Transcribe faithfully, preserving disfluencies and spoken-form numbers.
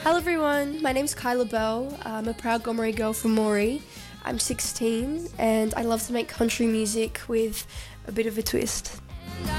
Hello everyone, my name's Kyla Bell. I'm a proud Gomeroi girl from Maury. I'm sixteen and I love to make country music with a bit of a twist.